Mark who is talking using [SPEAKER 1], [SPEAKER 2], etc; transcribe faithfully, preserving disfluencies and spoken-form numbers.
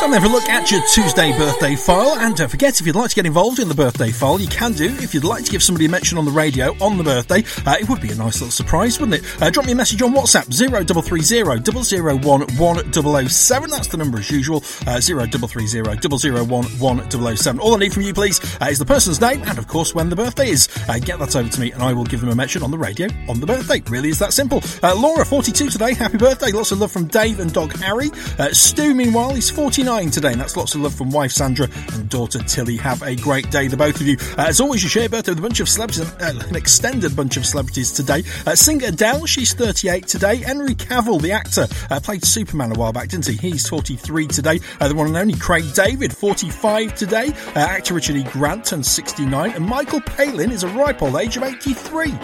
[SPEAKER 1] Time then for a look at your Tuesday birthday file, and don't forget, if you'd like to get involved in the birthday file, you can do. If you'd like to give somebody a mention on the radio on the birthday, uh, it would be a nice little surprise, wouldn't it? Uh, drop me a message on WhatsApp, zero three three zero, zero zero one, one zero zero seven. That's the number as usual, uh, zero three three zero, zero zero one, one zero zero seven. All I need from you, please, uh, is the person's name and, of course, when the birthday is. Uh, get that over to me and I will give them a mention on the radio on the birthday. Really is that simple. Uh, Laura, forty-two today, happy birthday. Lots of love from Dave and dog Harry. Uh, Stu, meanwhile, he's forty-nine today, and that's lots of love from wife Sandra and daughter Tilly. Have a great day, the both of you. Uh, as always, you share your birthday with a bunch of celebrities, uh, an extended bunch of celebrities today. Uh, singer Adele, she's thirty-eight today. Henry Cavill, the actor, uh, played Superman a while back, didn't he? He's forty-three today. Uh, the one and only Craig David, forty-five today. Uh, actor Richard E. Grant turns sixty-nine, and Michael Palin is a ripe old age of eighty-three.